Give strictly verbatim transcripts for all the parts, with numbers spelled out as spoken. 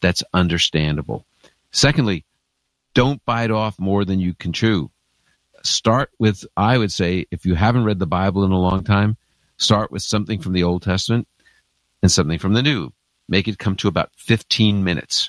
that's understandable. Secondly, don't bite off more than you can chew. Start with, I would say, if you haven't read the Bible in a long time, start with something from the Old Testament and something from the New. Make it come to about fifteen minutes.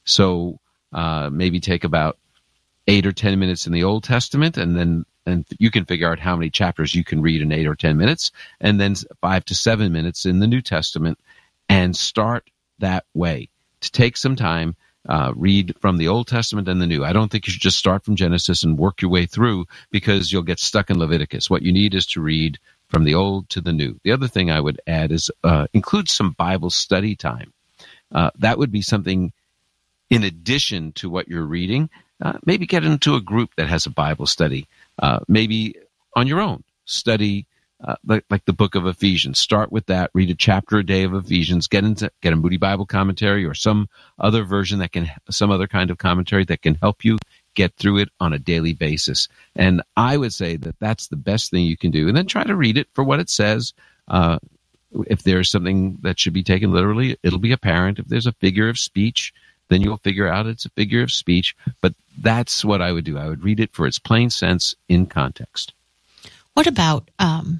So uh, maybe take about eight or ten minutes in the Old Testament, and then and you can figure out how many chapters you can read in eight or ten minutes, and then five to seven minutes in the New Testament, and start that way. To take some time, uh, read from the Old Testament and the New. I don't think you should just start from Genesis and work your way through, because you'll get stuck in Leviticus. What you need is to read from the Old to the New. The other thing I would add is uh, include some Bible study time. Uh, that would be something in addition to what you're reading. Uh, maybe get into a group that has a Bible study. Uh, maybe on your own, study uh, like, like the book of Ephesians. Start with that. Read a chapter a day of Ephesians. Get into get a Moody Bible commentary or some other version that can, some other kind of commentary that can help you get through it on a daily basis. And I would say that that's the best thing you can do. And then try to read it for what it says. Uh, if there's something that should be taken literally, it'll be apparent. If there's a figure of speech, then you'll figure out it's a figure of speech. But that's what I would do. I would read it for its plain sense in context. What about um,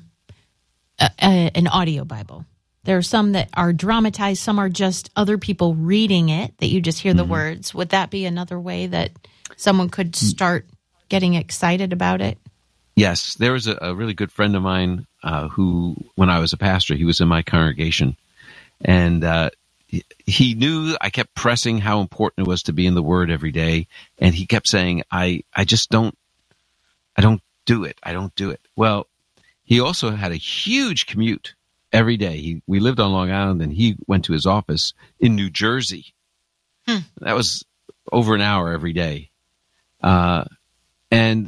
a, a, an audio Bible? There are some that are dramatized. Some are just other people reading it, that you just hear the mm-hmm. words. Would that be another way that someone could start getting excited about it? Yes. There was a, a really good friend of mine uh, who, when I was a pastor, he was in my congregation. And uh, he knew I kept pressing how important it was to be in the Word every day. And he kept saying, I, I just don't, I don't do it. I don't do it. Well, he also had a huge commute every day. He, we lived on Long Island, and he went to his office in New Jersey. Hmm. That was over an hour every day. Uh, and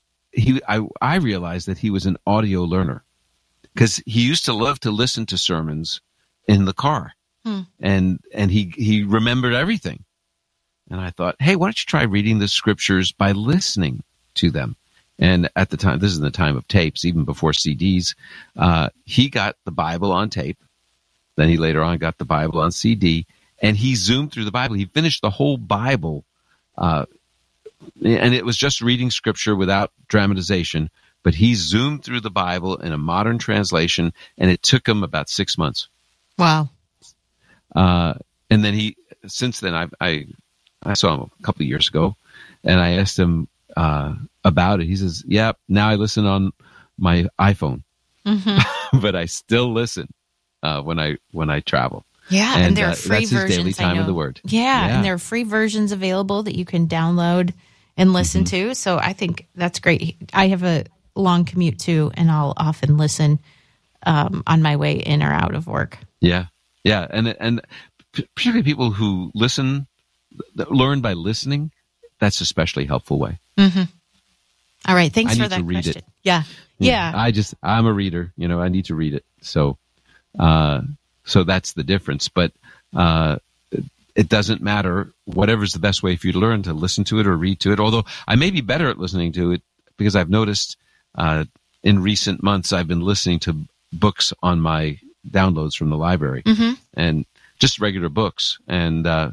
he, I, I realized that he was an audio learner, because he used to love to listen to sermons in the car. Hmm. And, and he, he remembered everything. And I thought, hey, why don't you try reading the scriptures by listening to them? And at the time, this is the time of tapes, even before C Ds, uh, he got the Bible on tape. Then he later on got the Bible on C D, and he zoomed through the Bible. He finished the whole Bible, uh, and it was just reading scripture without dramatization, but he zoomed through the Bible in a modern translation, and it took him about six months. Wow. Uh, and then he, since then, I, I, I saw him a couple of years ago, and I asked him, uh, about it. He says, yeah, now I listen on my iPhone, mm-hmm. but I still listen, uh, when I, when I travel. Yeah. And, and there are uh, free that's versions. His daily time I know. of the Word. Yeah, yeah. And there are free versions available that you can download and listen mm-hmm. to. So I think that's great. I have a long commute too, and I'll often listen, um, on my way in or out of work. Yeah. Yeah. And, and particularly people who listen, learn by listening, that's especially helpful way. Mm-hmm. All right. Thanks I for need that to read question. It. Yeah. Yeah. I just, I'm a reader, you know, I need to read it. So, uh, so that's the difference. But, uh, it doesn't matter, whatever's the best way for you to learn, to listen to it or read to it. Although I may be better at listening to it, because I've noticed, uh, in recent months, I've been listening to books on my downloads from the library, mm-hmm. and just regular books. And, uh,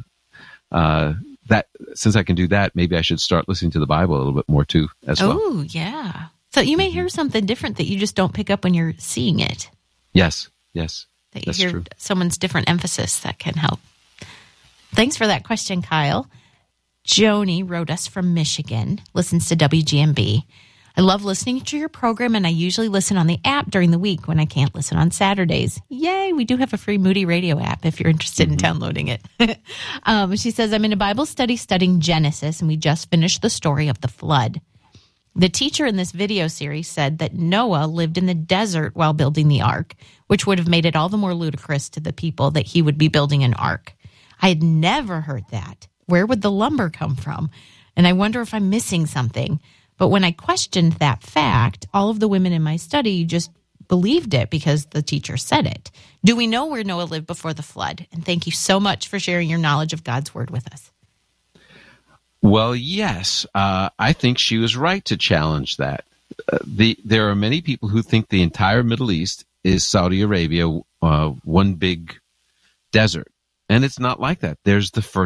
uh, that since I can do that, maybe I should start listening to the Bible a little bit more too, as well. Oh, yeah. So you may hear something different that you just don't pick up when you're seeing it. Yes, yes. That you that's hear true. Someone's different emphasis that can help. Thanks for that question, Kyle. Joni wrote us from Michigan, listens to W G M B. I love listening to your program, and I usually listen on the app during the week when I can't listen on Saturdays. Yay, we do have a free Moody Radio app if you're interested mm-hmm. in downloading it. um, she says, I'm in a Bible study studying Genesis, and we just finished the story of the flood. The teacher in this video series said that Noah lived in the desert while building the ark, which would have made it all the more ludicrous to the people that he would be building an ark. I had never heard that. Where would the lumber come from? And I wonder if I'm missing something. But when I questioned that fact, all of the women in my study just believed it because the teacher said it. Do we know where Noah lived before the flood? And thank you so much for sharing your knowledge of God's Word with us. Well, yes. Uh, I think she was right to challenge that. Uh, the There are many people who think the entire Middle East is Saudi Arabia, uh, one big desert. And it's not like that. There's the